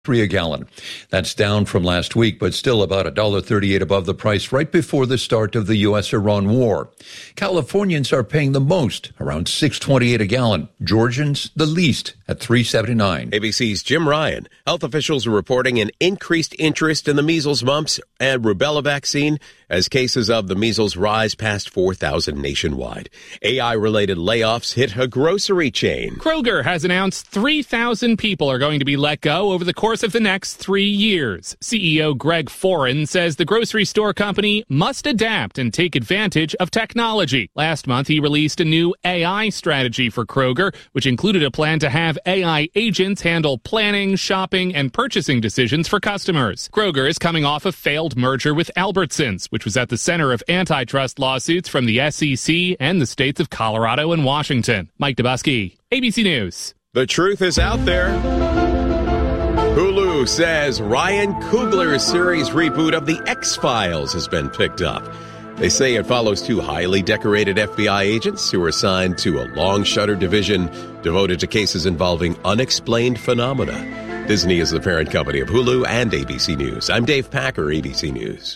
a gallon. That's down from last week, but still about $1.38 above the price right before the start of the U.S.-Iran war. Californians are paying the most, around $6.28 a gallon. Georgians, the least, at $3.79. ABC's Jim Ryan. Health officials are reporting an increased interest in the measles, mumps, and rubella vaccine as cases of the measles rise past 4,000 nationwide. AI-related layoffs hit a grocery chain. Kroger has announced 3,000 people are going to be let go over the course of the next 3 years. CEO Greg Foran says the grocery store company must adapt and take advantage of technology. Last month, he released a new AI strategy for Kroger, which included a plan to have AI agents handle planning, shopping, and purchasing decisions for customers. Kroger is coming off a failed merger with Albertsons, which was at the center of antitrust lawsuits from the SEC and the states of Colorado and Washington. Mike Dubusky, ABC News. The truth is out there. Hulu says Ryan Coogler's series reboot of The X-Files has been picked up. They say it follows two highly decorated FBI agents who are assigned to a long-shutter division devoted to cases involving unexplained phenomena. Disney is the parent company of Hulu and ABC News. I'm Dave Packer, ABC News.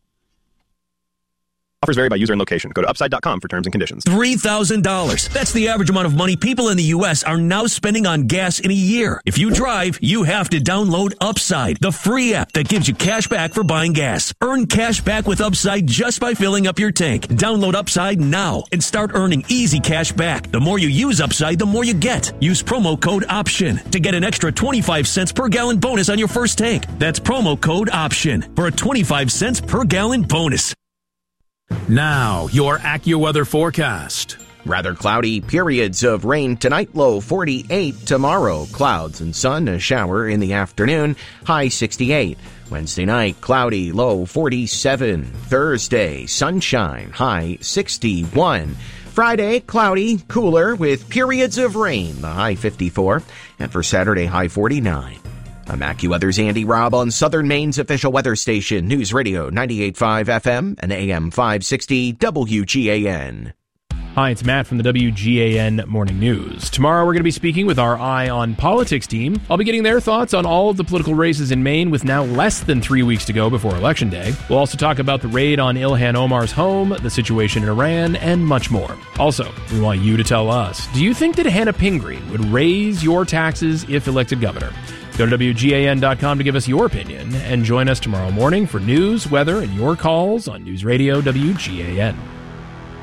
Offers vary by user and location. Go to Upside.com for terms and conditions. $3,000. That's the average amount of money people in the U.S. are now spending on gas in a year. If you drive, you have to download Upside, the free app that gives you cash back for buying gas. Earn cash back with Upside just by filling up your tank. Download Upside now and start earning easy cash back. The more you use Upside, the more you get. Use promo code OPTION to get an extra 25 cents per gallon bonus on your first tank. That's promo code OPTION for a 25 cents per gallon bonus. Now, your AccuWeather forecast. Rather cloudy, periods of rain tonight, low 48. Tomorrow, clouds and sun, a shower in the afternoon, high 68. Wednesday night, cloudy, low 47. Thursday, sunshine, high 61. Friday, cloudy, cooler with periods of rain, the high 54. And for Saturday, high 49. I'm AccuWeather's Andy Robb on Southern Maine's official weather station, News Radio 98.5 FM and AM 560 WGAN. Hi, it's Matt from the WGAN Morning News. Tomorrow we're going to be speaking with our Eye on Politics team. I'll be getting their thoughts on all of the political races in Maine with now less than 3 weeks to go before Election Day. We'll also talk about the raid on Ilhan Omar's home, the situation in Iran, and much more. Also, we want you to tell us, do you think that Hannah Pingree would raise your taxes if elected governor? Go to WGAN.com to give us your opinion and join us tomorrow morning for news, weather, and your calls on News Radio WGAN.